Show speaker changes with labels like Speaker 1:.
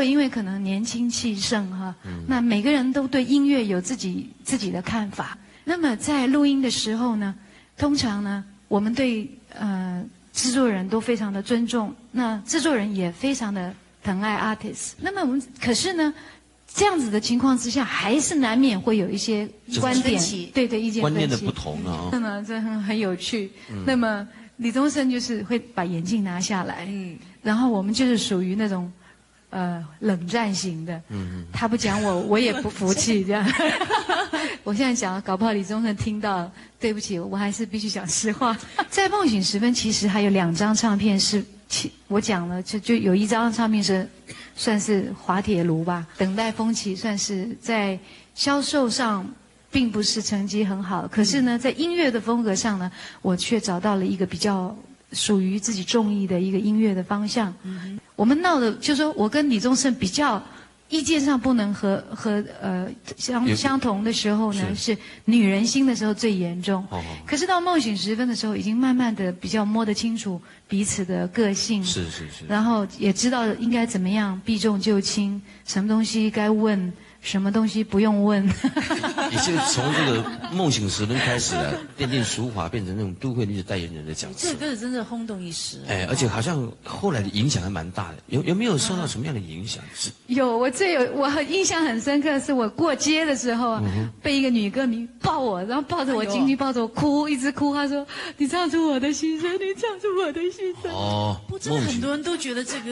Speaker 1: 候因为可能年轻气盛哈，那每个人都对音乐有自己的看法。那么在录音的时候呢，通常呢，我们对制作人都非常的尊重，那制作人也非常的疼爱 artist。那么我们可是呢，这样子的情况之下，还是难免会有一些观点，对意见分歧，
Speaker 2: 观念的不同啊。
Speaker 1: 那么这很有趣。那么李宗盛就是会把眼镜拿下来，然后我们就是属于那种冷战型的，他不讲我也不服气这样。我现在讲，搞不好李宗盛听到，对不起，我还是必须讲实话。在梦醒时分，其实还有2张唱片是，我讲了，就有1张唱片是算是滑铁卢吧，等待风起算是在销售上并不是成绩很好，可是呢，在音乐的风格上呢，我却找到了一个比较属于自己中意的一个音乐的方向。我们闹的，就是说我跟李宗盛比较意见上不能相同的时候呢，是女人心的时候最严重。可是到梦醒时分的时候，已经慢慢的比较摸得清楚彼此的个性，
Speaker 2: 是，
Speaker 1: 然后也知道应该怎么样避重就轻，什么东西该问，什么东西不用问。
Speaker 2: 也就从这个梦醒时分开始了，奠定淑华变成那种都会女子代言人的角色。
Speaker 3: 这个歌是真的轰动一时。
Speaker 2: 而且好像后来的影响还蛮大的。有没有受到什么样的影响？
Speaker 1: 有，我印象很深刻，是我过街的时候，被一个女歌迷抱我，然后抱着我紧紧抱着我哭，一直哭。她说：“你唱出我的心声，你唱出我的心声。”
Speaker 3: 真的很多人都觉得这个。